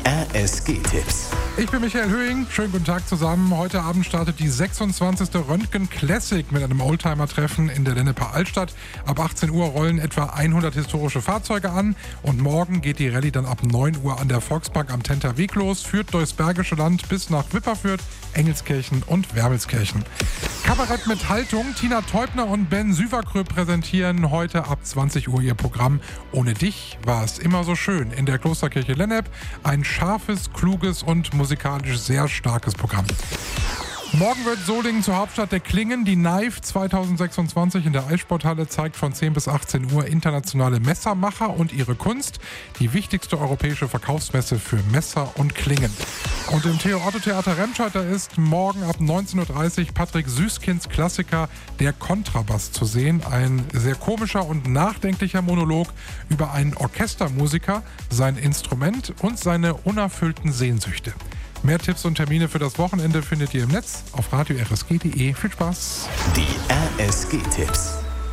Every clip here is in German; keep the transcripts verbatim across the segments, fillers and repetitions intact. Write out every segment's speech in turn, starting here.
R S G-Tipps. Ich bin Michael Höhing, schönen guten Tag zusammen. Heute Abend startet die sechsundzwanzigste Röntgen Classic mit einem Oldtimer-Treffen in der Lenneper Altstadt. Ab achtzehn Uhr rollen etwa hundert historische Fahrzeuge an und morgen geht die Rallye dann ab neun Uhr an der Volksbank am Tenter Weg los, führt durchs Bergische Land bis nach Wipperfürth, Engelskirchen und Wermelskirchen. Kabarett mit Haltung. Tina Teubner und Ben Süverkrö präsentieren heute ab zwanzig Uhr ihr Programm Ohne dich war es immer so schön in der Klosterkirche Lennep. Ein scharfes, kluges und musikalisch sehr starkes Programm. Morgen wird Solingen zur Hauptstadt der Klingen. Die Knife zweitausendsechsundzwanzig in der Eissporthalle zeigt von zehn bis achtzehn Uhr internationale Messermacher und ihre Kunst. Die wichtigste europäische Verkaufsmesse für Messer und Klingen. Und im Theo-Otto-Theater Remscheid, da ist morgen ab neunzehn Uhr dreißig Patrick Süßkinds Klassiker Der Kontrabass zu sehen. Ein sehr komischer und nachdenklicher Monolog über einen Orchestermusiker, sein Instrument und seine unerfüllten Sehnsüchte. Mehr Tipps und Termine für das Wochenende findet ihr im Netz auf radio r s g punkt d e. Viel Spaß! Die R S G-Tipps.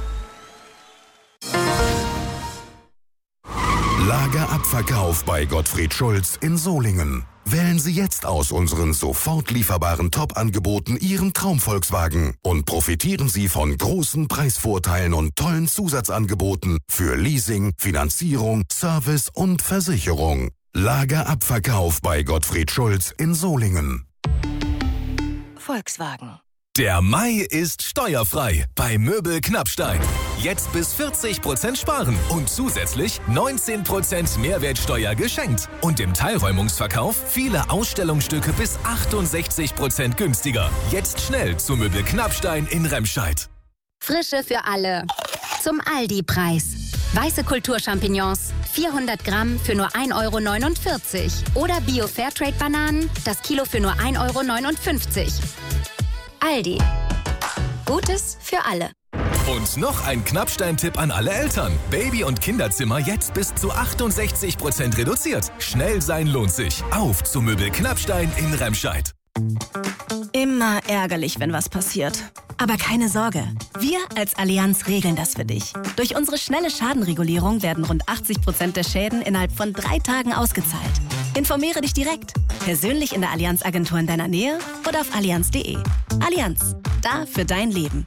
Lagerabverkauf bei Gottfried Schulz in Solingen. Wählen Sie jetzt aus unseren sofort lieferbaren Top-Angeboten Ihren Traum-Volkswagen und profitieren Sie von großen Preisvorteilen und tollen Zusatzangeboten für Leasing, Finanzierung, Service und Versicherung. Lagerabverkauf bei Gottfried Schulz in Solingen. Volkswagen. Der Mai ist steuerfrei bei Möbel Knappstein. Jetzt bis vierzig Prozent sparen und zusätzlich neunzehn Prozent Mehrwertsteuer geschenkt. Und im Teilräumungsverkauf viele Ausstellungsstücke bis achtundsechzig Prozent günstiger. Jetzt schnell zu Möbel Knappstein in Remscheid. Frische für alle. Zum Aldi-Preis. Weiße Kulturchampignons, vierhundert Gramm für nur ein Euro neunundvierzig. Oder Bio-Fairtrade-Bananen, das Kilo für nur ein Euro neunundfünfzig. Aldi. Gutes für alle. Und noch ein Knappstein-Tipp an alle Eltern. Baby- und Kinderzimmer jetzt bis zu achtundsechzig Prozent reduziert. Schnell sein lohnt sich. Auf zu Möbel Knappstein in Remscheid. Immer ärgerlich, wenn was passiert. Aber keine Sorge, wir als Allianz regeln das für dich. Durch unsere schnelle Schadenregulierung werden rund achtzig Prozent der Schäden innerhalb von drei Tagen ausgezahlt. Informiere dich direkt, persönlich in der Allianz-Agentur in deiner Nähe oder auf allianz punkt de. Allianz, da für dein Leben.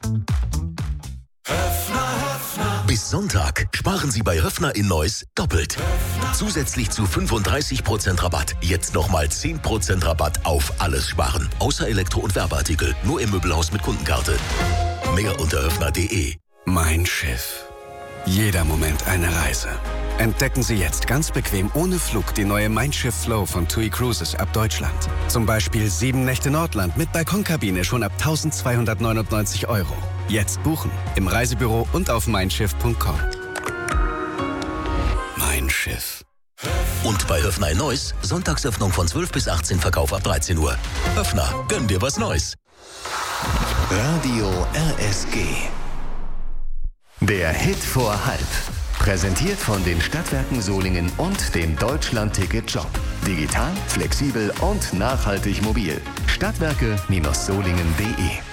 Bis Sonntag sparen Sie bei Höffner in Neuss doppelt. Zusätzlich zu fünfunddreißig Prozent Rabatt. Jetzt nochmal zehn Prozent Rabatt auf alles sparen. Außer Elektro- und Werbeartikel. Nur im Möbelhaus mit Kundenkarte. Mehr unter höffner punkt de. Mein Schiff. Jeder Moment eine Reise. Entdecken Sie jetzt ganz bequem ohne Flug die neue Mein Schiff Flow von TUI Cruises ab Deutschland. Zum Beispiel sieben Nächte Nordland mit Balkonkabine schon ab eintausendzweihundertneunundneunzig Euro. Jetzt buchen im Reisebüro und auf mein schiff punkt com. Mein Schiff. Und bei Höffner in Neuss Sonntagsöffnung von zwölf bis achtzehn, Verkauf ab dreizehn Uhr. Höffner, gönn dir was Neues. Radio R S G. Der Hit vor halb. Präsentiert von den Stadtwerken Solingen und dem Deutschland-Ticket-Job. Digital, flexibel und nachhaltig mobil. Stadtwerke Solingen punkt de